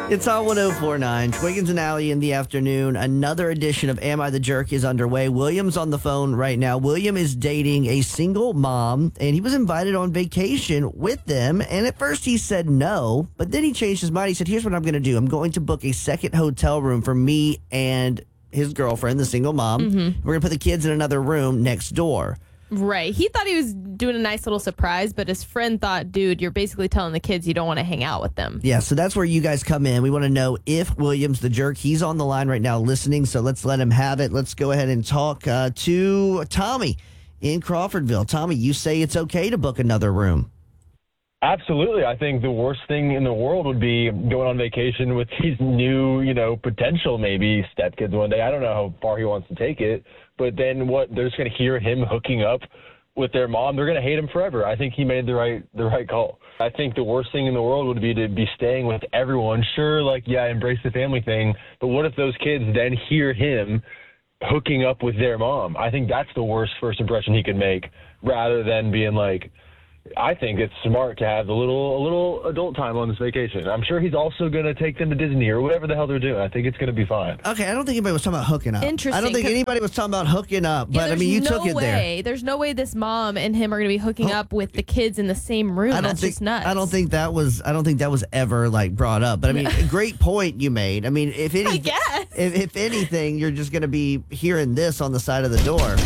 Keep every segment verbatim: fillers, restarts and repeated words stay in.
It's on one oh four point nine. Twiggins and Alley in the afternoon. Another edition of Am I the Jerk is underway. William's on the phone right now. William is dating a single mom, and he was invited on vacation with them. And at first he said no, but then he changed his mind. He said, here's what I'm going to do. I'm going to book a second hotel room for me and his girlfriend, the single mom. Mm-hmm. We're going to put the kids in another room next door. Right. He thought he was doing a nice little surprise, but his friend thought, dude, you're basically telling the kids you don't want to hang out with them. Yeah, so that's where you guys come in. We want to know if William's the jerk. He's on the line right now listening, so let's let him have it. Let's go ahead and talk uh, to Tommy in Crawfordville. Tommy, you say it's okay to book another room. Absolutely. I think the worst thing in the world would be going on vacation with these new, you know, potential maybe stepkids one day. I don't know how far he wants to take it, but then what? They're just going to hear him hooking up with their mom. They're going to hate him forever. I think he made the right the right call. I think the worst thing in the world would be to be staying with everyone. Sure, like, yeah, embrace the family thing, but what if those kids then hear him hooking up with their mom? I think that's the worst first impression he could make, rather than being like, I think it's smart to have a little a little adult time on this vacation. I'm sure he's also going to take them to Disney or whatever the hell they're doing. I think it's going to be fine. Okay, I don't think anybody was talking about hooking up. Interesting. I don't think anybody was talking about hooking up, Yeah, but I mean, you no took it way. there. There's no way this mom and him are going to be hooking Oh. up with the kids in the same room. I don't That's think just nuts. I don't think that was I don't think that was ever like brought up. But I mean, a great point you made. I mean, if any, I guess. If, if anything, you're just going to be hearing this on the side of the door.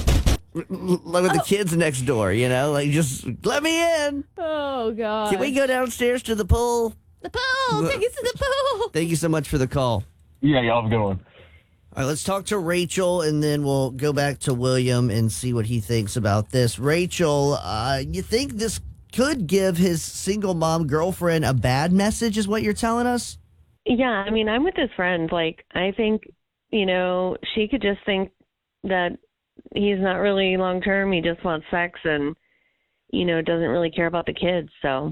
Like with the kids next door, you know, like just let me in. Oh, God. Can we go downstairs to the pool? The pool. Take us to the pool. Thank you so much for the call. Yeah, y'all have a good one. All right, let's talk to Rachel, and then we'll go back to William and see what he thinks about this. Rachel, uh, you think this could give his single mom girlfriend a bad message, is what you're telling us? Yeah, I mean, I'm with his friend. Like, I think, you know, she could just think that he's not really long term. He just wants sex and, you know, doesn't really care about the kids. So